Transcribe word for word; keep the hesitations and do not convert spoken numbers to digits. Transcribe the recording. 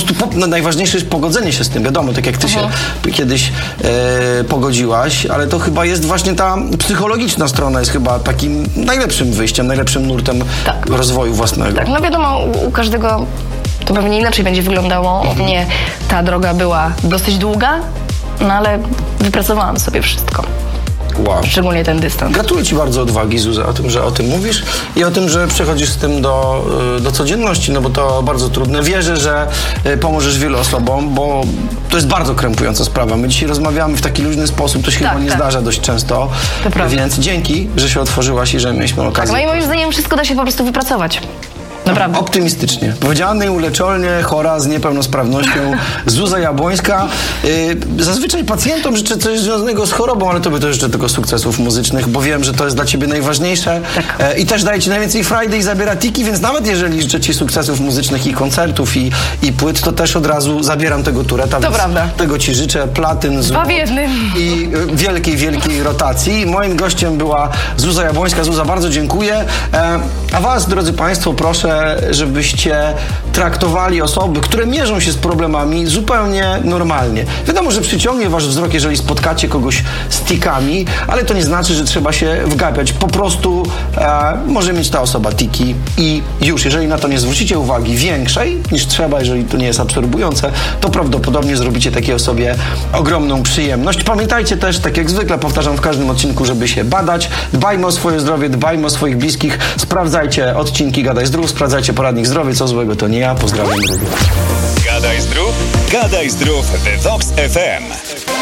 prostu po, no, najważniejsze jest pogodzenie się z tym, wiadomo, tak jak ty uh-huh. się kiedyś e, pogodziłaś, ale to chyba jest właśnie ta psychologiczna strona jest chyba takim najlepszym wyjściem, najlepszym nurtem tak. rozwoju własnego. Tak, no wiadomo, u, u każdego to pewnie inaczej będzie wyglądało. U mnie ta droga była dosyć długa, no ale wypracowałam sobie wszystko. Wow. Szczególnie ten dystans. Gratuluję ci bardzo odwagi, Zuza, o tym, że o tym mówisz i o tym, że przechodzisz z tym do, do codzienności, no bo to bardzo trudne. Wierzę, że pomożesz wielu osobom, bo to jest bardzo krępująca sprawa. My dzisiaj rozmawiamy w taki luźny sposób, to się tak, chyba nie tak. zdarza dość często. Więc dzięki, że się otworzyłaś i że mieliśmy okazję. Tak, no i moim zdaniem wszystko da się po prostu wypracować. Naprawdę. Optymistycznie. Powiedzianej, uleczalnie, chora z niepełnosprawnością Zuza Jabłońska. Yy, zazwyczaj pacjentom życzę coś związanego z chorobą, ale tobie to życzę tylko sukcesów muzycznych, bo wiem, że to jest dla ciebie najważniejsze. Tak. E, I też daje ci najwięcej frajdy i zabiera tiki, więc nawet jeżeli życzę ci sukcesów muzycznych i koncertów i, i płyt, to też od razu zabieram tego tureta. To prawda. Tego ci życzę. Platyn, złot i y, wielkiej, wielkiej rotacji. Moim gościem była Zuza Jabłońska. Zuza, bardzo dziękuję. E, a was, drodzy państwo, proszę, żebyście traktowali osoby, które mierzą się z problemami zupełnie normalnie. Wiadomo, że przyciągnie wasz wzrok, jeżeli spotkacie kogoś z tikami, ale to nie znaczy, że trzeba się wgapiać. Po prostu e, może mieć ta osoba tiki i już. Jeżeli na to nie zwrócicie uwagi większej niż trzeba, jeżeli to nie jest absorbujące, to prawdopodobnie zrobicie takiej osobie ogromną przyjemność. Pamiętajcie też, tak jak zwykle powtarzam w każdym odcinku, żeby się badać. Dbajmy o swoje zdrowie, dbajmy o swoich bliskich. Sprawdzajcie odcinki Gadaj Zdrów, sprawdzajcie poradnik zdrowie, co złego to nie ja. Pozdrawiam. Gadaj Zdrów, Gadaj Zdrów w Vox F M.